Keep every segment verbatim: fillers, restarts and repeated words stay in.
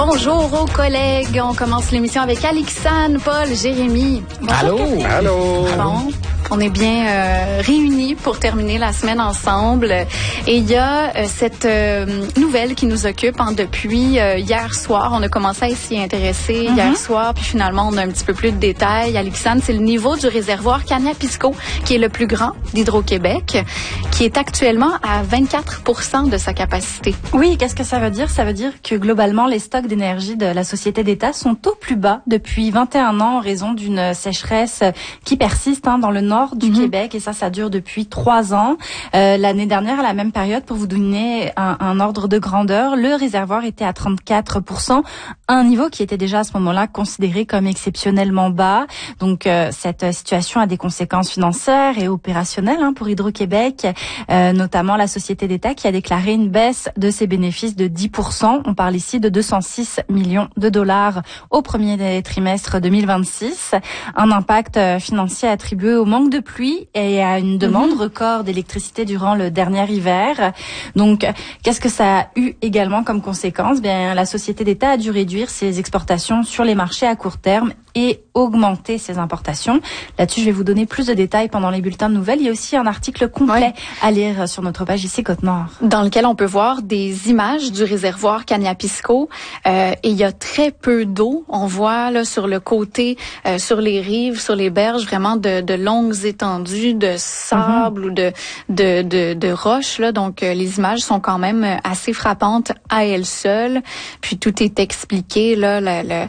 Bonjour aux collègues. On commence l'émission avec Alixane, Paul, Jérémy. Bonjour. Allô. Allô. Bon, on est bien euh, réunis pour terminer la semaine ensemble. Et il y a euh, cette euh, nouvelle qui nous occupe hein, depuis euh, hier soir. On a commencé à s'y intéresser mm-hmm. hier soir, puis finalement on a un petit peu plus de détails. Alixane, c'est le niveau du réservoir Kaniapiscau, qui est le plus grand d'Hydro-Québec, qui est actuellement à vingt-quatre pour cent de sa capacité. Oui, qu'est-ce que ça veut dire? Ça veut dire que globalement, les stocks d'énergie de la Société d'État sont au plus bas depuis vingt et un ans en raison d'une sécheresse qui persiste hein, dans le nord du mm-hmm. Québec, et ça, ça dure depuis trois ans. Euh, l'année dernière, à la même période, pour vous donner un, un ordre de grandeur, le réservoir était à trente-quatre pour cent, un niveau qui était déjà à ce moment-là considéré comme exceptionnellement bas. Donc, euh, cette situation a des conséquences financières et opérationnelles hein, pour Hydro-Québec, euh, notamment la Société d'État qui a déclaré une baisse de ses bénéfices de dix pour cent. On parle ici de deux cent six millions de dollars au premier trimestre deux mille vingt-six. Un impact financier attribué au manque de pluie et à une demande mmh. record d'électricité durant le dernier hiver. Donc, qu'est-ce que ça a eu également comme conséquence? Bien, la Société d'État a dû réduire ses exportations sur les marchés à court terme et augmenter ses importations. Là-dessus, je vais vous donner plus de détails pendant les bulletins de nouvelles. Il y a aussi un article complet oui. à lire sur notre page ici Côte-Nord, dans lequel on peut voir des images du réservoir Kaniapiscau. Euh, et il y a très peu d'eau. On voit là sur le côté, euh, sur les rives, sur les berges, vraiment de, de longues étendues de sable mm-hmm. ou de de de, de roches. Là, donc euh, les images sont quand même assez frappantes à elles seules. Puis tout est expliqué là, le, le,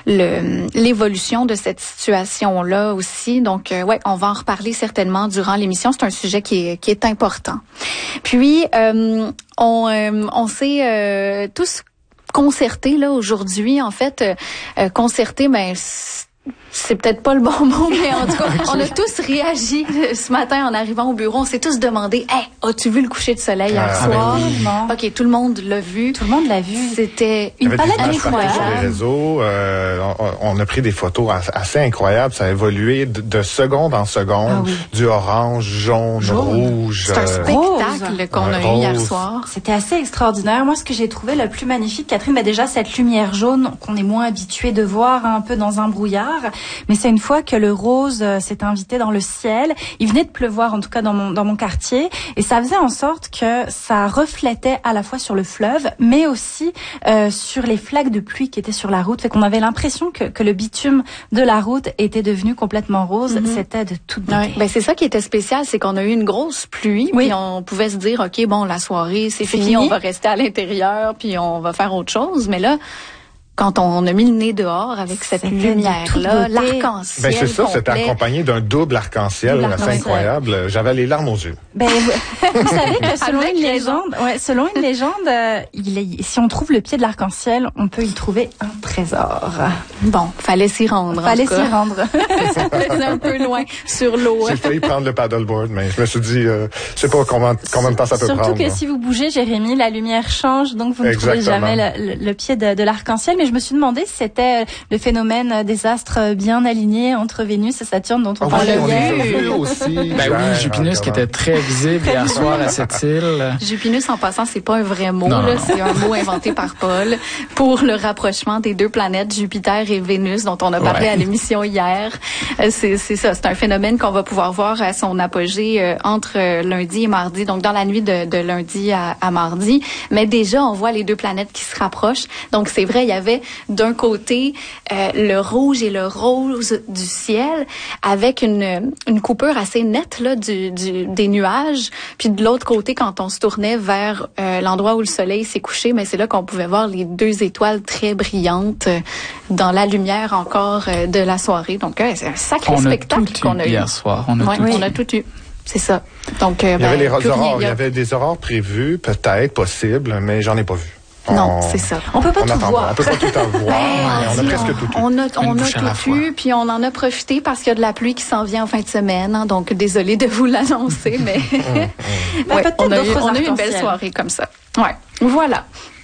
le, l'évolution de cette situation-là aussi. Donc euh, ouais, on va en reparler certainement durant l'émission. C'est un sujet qui est qui est important. Puis euh, on euh, on s'est euh, tous concerté là aujourd'hui en fait euh, concerté ben c'est peut-être pas le bon mot, mais en tout cas, on a tous réagi ce matin en arrivant au bureau. On s'est tous demandé, hey, as-tu vu le coucher de soleil hier ah, soir? Ben oui. OK, tout le monde l'a vu. Tout le monde l'a vu. C'était une palette incroyable. Sur les réseaux, euh, on, on a pris des photos assez incroyables. Ça a évolué de, de seconde en seconde, ah, oui. du orange, jaune, jaune. rouge. C'est un spectacle euh, qu'on a eu hier soir. C'était assez extraordinaire. Moi, ce que j'ai trouvé le plus magnifique, Catherine, ben déjà cette lumière jaune qu'on est moins habitué de voir un peu dans un brouillard. Mais c'est une fois que le rose euh, s'est invité dans le ciel. Il venait de pleuvoir, en tout cas dans mon dans mon quartier, et ça faisait en sorte que ça reflétait à la fois sur le fleuve, mais aussi euh, sur les flaques de pluie qui étaient sur la route. Fait qu'on avait l'impression que que le bitume de la route était devenu complètement rose. Mm-hmm. C'était de toute beauté. Ouais. Ben c'est ça qui était spécial, c'est qu'on a eu une grosse pluie, oui. puis on pouvait se dire, ok, bon, la soirée c'est fini, fini, on va rester à l'intérieur, puis on va faire autre chose. Mais là, quand on a mis le nez dehors avec cette c'était lumière-là, l'arc-en-ciel ben c'est ça, complet. C'était accompagné d'un double arc-en-ciel, double arc-en-ciel. C'est incroyable. J'avais les larmes aux yeux. Ben, vous savez que selon une légende, ouais, selon une légende, euh, il est, si on trouve le pied de l'arc-en-ciel, on peut y trouver un trésor. Bon, fallait s'y rendre. Fallait s'y rendre. C'est un peu loin sur l'eau. J'ai failli prendre le paddleboard, mais je me suis dit, euh, je sais pas combien, combien de temps ça peut Surtout prendre. Surtout que là. Si vous bougez, Jérémy, la lumière change, donc vous ne Exactement. trouvez jamais le, le, le pied de, de l'arc-en-ciel. Mais je me suis demandé si c'était le phénomène des astres bien alignés entre Vénus et Saturne dont on oh, parlait oui, hier. On les a vus aussi. Ben oui, Jupinus qui était très visible hier soir à cette île. Jupinus, en passant, c'est pas un vrai mot, non, là, non. c'est un mot inventé par Paul pour le rapprochement des deux planètes Jupiter et Vénus dont on a parlé ouais. à l'émission hier. C'est, c'est ça, c'est un phénomène qu'on va pouvoir voir à son apogée euh, entre lundi et mardi, donc dans la nuit de, de lundi à, à mardi. Mais déjà, on voit les deux planètes qui se rapprochent. Donc c'est vrai, il y avait d'un côté euh, le rouge et le rose du ciel avec une, une coupure assez nette là, du, du, des nuages. Puis de l'autre côté, quand on se tournait vers euh, l'endroit où le soleil s'est couché, mais c'est là qu'on pouvait voir les deux étoiles très brillantes euh, dans la lumière encore euh, de la soirée. Donc euh, c'est un sacré on spectacle qu'on a eu. Hier soir, on a ouais, tout on eu. a tout eu. C'est ça. Donc, euh, il y avait ben, les aurores, rien, il y avait des aurores prévues, peut-être, possibles, mais j'en ai pas vu. Non, on, c'est ça. On peut pas on tout attend, voir. On peut pas tout avoir, mais on a presque tout eu. On a, on a tout eu, puis on en a profité parce qu'il y a de la pluie qui s'en vient en fin de semaine. Hein, donc, désolée de vous l'annoncer, mais mmh, mmh. ouais, ben, on, a eu, on a eu une belle soirée comme ça. Ouais, voilà.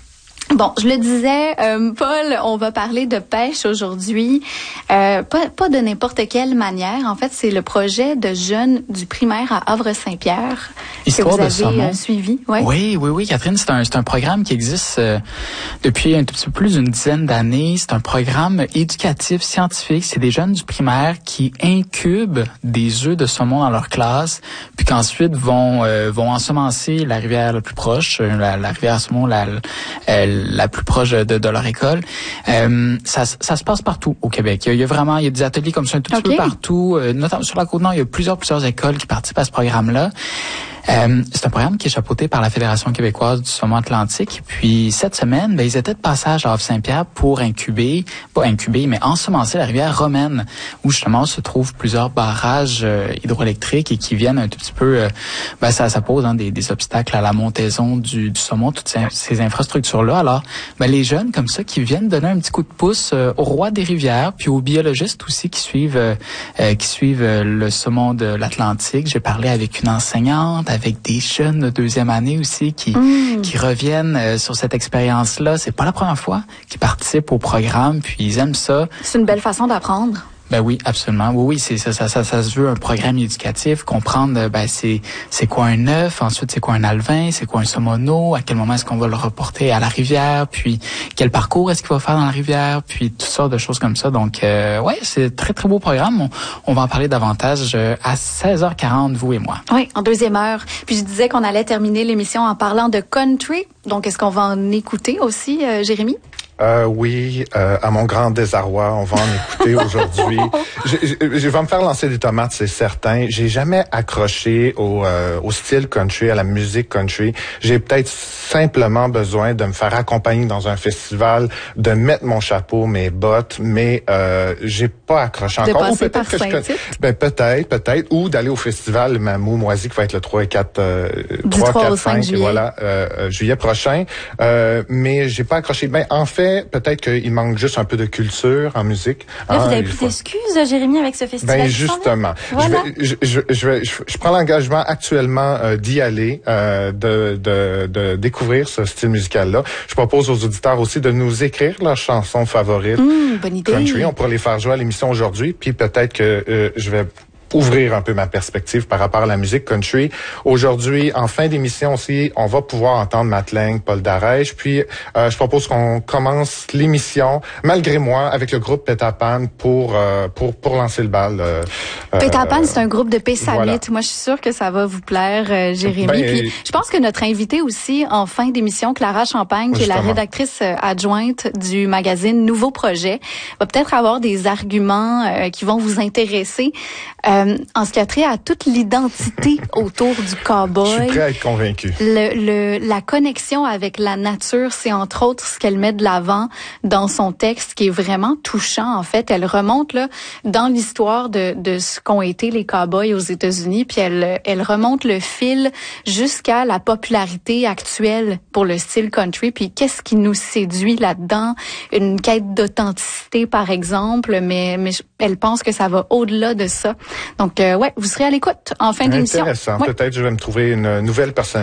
Bon, je le disais, euh, Paul, on va parler de pêche aujourd'hui. Euh, pas, pas de n'importe quelle manière. En fait, c'est le projet de jeunes du primaire à Havre-Saint-Pierre Histoire que vous avez de euh, suivi. Ouais. Oui, oui, oui, Catherine, c'est un, c'est un programme qui existe euh, depuis un tout petit peu plus d'une dizaine d'années. C'est un programme éducatif, scientifique. C'est des jeunes du primaire qui incubent des œufs de saumon dans leur classe, puis qu'ensuite vont euh, vont ensemencer la rivière la plus proche, la, la rivière à saumon, la, la la plus proche de, de leur école. Euh, ça, ça se passe partout au Québec. Il y a, il y a vraiment, il y a des ateliers comme ça un tout petit okay. peu partout. Euh, notamment sur la Côte-Nord, il y a plusieurs, plusieurs écoles qui participent à ce programme-là. Euh, c'est un programme qui est chapeauté par la Fédération québécoise du saumon atlantique. Puis cette semaine, ben, ils étaient de passage à Havre-Saint-Pierre pour incuber, pas incuber, mais ensemencer la rivière Romaine, où justement se trouvent plusieurs barrages euh, hydroélectriques et qui viennent un tout petit peu, euh, ben, ça, ça pose hein, des, des obstacles à la montaison du, du saumon, toutes ces, ces infrastructures-là. Alors, ben, les jeunes comme ça qui viennent donner un petit coup de pouce euh, au roi des rivières, puis aux biologistes aussi qui suivent, euh, euh, qui suivent euh, le saumon de l'Atlantique. J'ai parlé avec une enseignante, avec des jeunes de deuxième année aussi qui mmh. qui reviennent euh, sur cette expérience-là. C'est pas la première fois qu'ils participent au programme, puis ils aiment ça. C'est une belle façon d'apprendre. Ben oui, absolument. Oui, oui, c'est ça, ça, ça, ça se veut un programme éducatif, comprendre, ben c'est, c'est quoi un œuf, ensuite c'est quoi un alevin, c'est quoi un saumono, à quel moment est-ce qu'on va le reporter à la rivière, puis quel parcours est-ce qu'il va faire dans la rivière, puis toutes sortes de choses comme ça. Donc, euh, ouais, c'est un très très beau programme. On, on va en parler davantage à seize heures quarante, vous et moi. Oui, en deuxième heure. Puis je disais qu'on allait terminer l'émission en parlant de country. Donc, est-ce qu'on va en écouter aussi, euh, Jérémy? Euh, oui, euh, à mon grand désarroi, on va en écouter aujourd'hui. Je, je, je vais me faire lancer des tomates, c'est certain. J'ai jamais accroché au, euh, au style country, à la musique country. J'ai peut-être simplement besoin de me faire accompagner dans un festival, de mettre mon chapeau, mes bottes, mais euh, j'ai pas accroché de encore. Ou peut-être que je connais. Ben peut-être, peut-être, ou d'aller au festival Mamou Moisi qui va être le trois et quatre, euh, trois, quatre, cinq, et voilà, euh, juillet prochain. Euh, mais j'ai pas accroché. Ben en fait. Peut-être qu'il manque juste un peu de culture en musique. Là, hein, vous avez plus d'excuses, Jérémy, avec ce festival. Ben justement, voilà. je, vais, je, je, je, vais, je, je prends l'engagement actuellement euh, d'y aller, euh, de, de, de découvrir ce style musical-là. Je propose aux auditeurs aussi de nous écrire leurs chansons favorites. Mmh, bonne idée. Country, on pourra les faire jouer à l'émission aujourd'hui, puis peut-être que euh, je vais ouvrir un peu ma perspective par rapport à la musique country. Aujourd'hui, en fin d'émission aussi, on va pouvoir entendre Matt Lang, Paul Darèche. Puis, euh, je propose qu'on commence l'émission, malgré moi, avec le groupe Peter Pan pour euh, pour pour lancer le bal. Euh, Peter Pan, euh, c'est un groupe de Pessamit. Voilà. Moi, je suis sûre que ça va vous plaire, euh, Jérémy. Ben, Puis, je pense que notre invitée aussi, en fin d'émission, Clara Champagne, qui justement. est la rédactrice adjointe du magazine Nouveau Projet, va peut-être avoir des arguments euh, qui vont vous intéresser. Euh, en ce qui a trait à toute l'identité autour du cow-boy. Je suis prêt à être convaincu. Le, le, la connexion avec la nature, c'est entre autres ce qu'elle met de l'avant dans son texte, qui est vraiment touchant. En fait, elle remonte là dans l'histoire de, de ce qu'ont été les cow-boys aux États-Unis, puis elle, elle remonte le fil jusqu'à la popularité actuelle pour le style country. Puis qu'est-ce qui nous séduit là-dedans? Une quête d'authenticité, par exemple, mais, mais elle pense que ça va au-delà de ça. Donc, euh, ouais, vous serez à l'écoute en fin d'émission. Intéressant. Ouais. Peut-être je vais me trouver une nouvelle personnalité.